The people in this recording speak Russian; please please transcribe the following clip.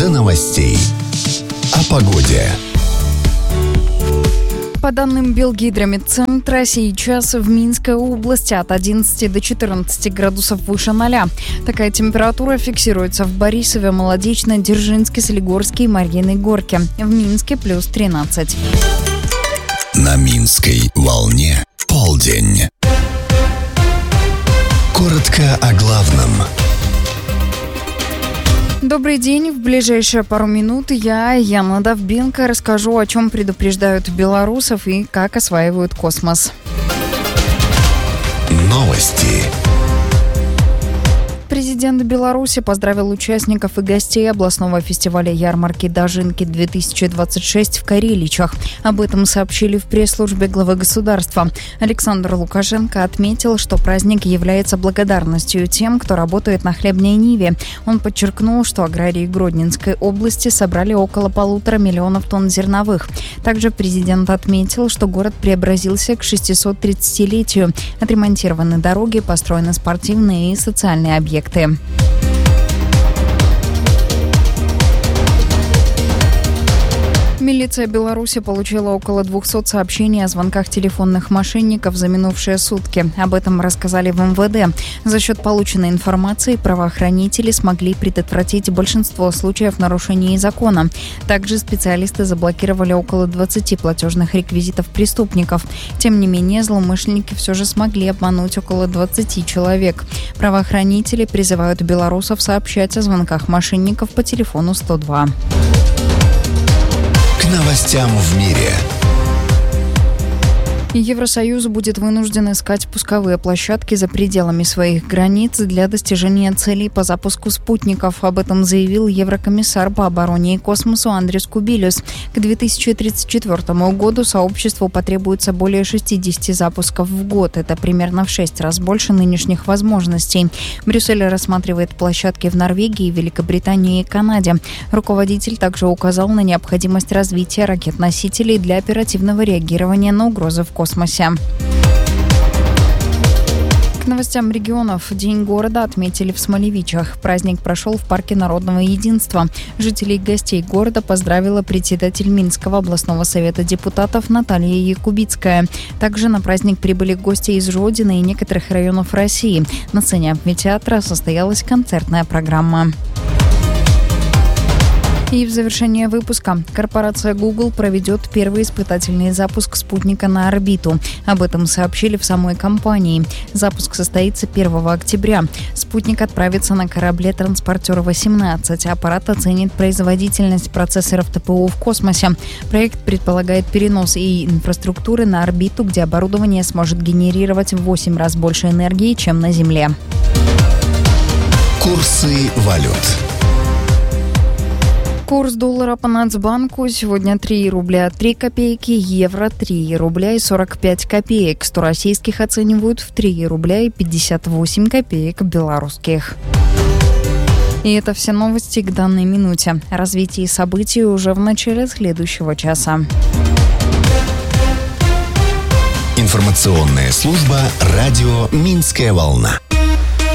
до новостей. О погоде. По данным Белгидромедцентра, сейчас в Минской области от 11 до 14 градусов выше 0. Такая температура фиксируется в Борисове, Молодечной, Дзержинске, Солигорске и Марьиной Горке. В Минске плюс 13. На Минской волне полдень. Коротко о главном. Добрый день. В ближайшие пару минут я, Яна Довбенко, расскажу, о чем предупреждают белорусов и как осваивают космос. Новости. Президент Беларуси поздравил участников и гостей областного фестиваля ярмарки «Дожинки-2026» в Кареличах. Об этом сообщили в пресс-службе главы государства. Александр Лукашенко отметил, что праздник является благодарностью тем, кто работает на хлебной ниве. Он подчеркнул, что аграрии Гродненской области собрали около 1,5 миллиона тонн зерновых. Также президент отметил, что город преобразился к 630-летию. Отремонтированы дороги, построены спортивные и социальные объекты. Милиция Беларуси получила около 200 сообщений о звонках телефонных мошенников за минувшие сутки. Об этом рассказали в МВД. За счет полученной информации правоохранители смогли предотвратить большинство случаев нарушений закона. Также специалисты заблокировали около 20 платежных реквизитов преступников. Тем не менее, злоумышленники все же смогли обмануть около 20 человек. Правоохранители призывают белорусов сообщать о звонках мошенников по телефону 102. К новостям в мире. Евросоюз будет вынужден искать пусковые площадки за пределами своих границ для достижения целей по запуску спутников. Об этом заявил еврокомиссар по обороне и космосу Андрис Кубилюс. К 2034 году сообществу потребуется более 60 запусков в год. Это примерно в 6 раз больше нынешних возможностей. Брюссель рассматривает площадки в Норвегии, Великобритании и Канаде. Руководитель также указал на необходимость развития ракет-носителей для оперативного реагирования на угрозы в космосе. К новостям регионов. День города отметили в Смолевичах. Праздник прошел в парке Народного единства. Жителей и гостей города поздравила председатель Минского областного совета депутатов Наталья Якубицкая. Также на праздник прибыли гости из Родины и некоторых районов России. На сцене амфитеатра состоялась концертная программа. И в завершение выпуска. Корпорация Google проведет первый испытательный запуск спутника на орбиту. Об этом сообщили в самой компании. Запуск состоится 1 октября. Спутник отправится на корабле-транспортер 18. Аппарат оценит производительность процессоров ТПУ в космосе. Проект предполагает перенос и инфраструктуры на орбиту, где оборудование сможет генерировать в 8 раз больше энергии, чем на Земле. Курсы валют. Курс доллара по Нацбанку сегодня 3 рубля 3 копейки, евро 3 рубля и 45 копеек. 100 российских оценивают в 3 рубля и 58 копеек белорусских. И это все новости к данной минуте. Развитие событий уже в начале следующего часа. Информационная служба «Радио Минская волна».